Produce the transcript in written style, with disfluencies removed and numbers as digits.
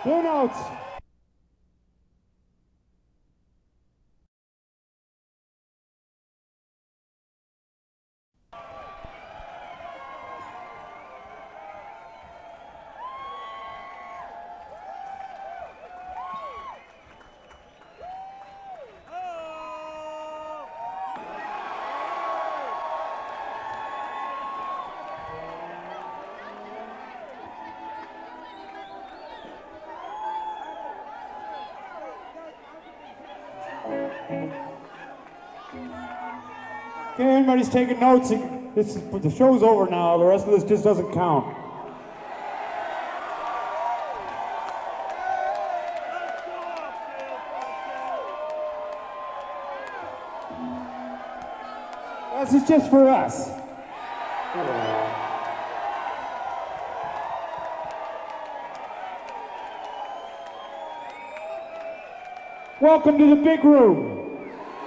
Two notes. Okay, everybody's taking notes. The show's over now. The rest of this just doesn't count. This is just for us. Welcome to the big room.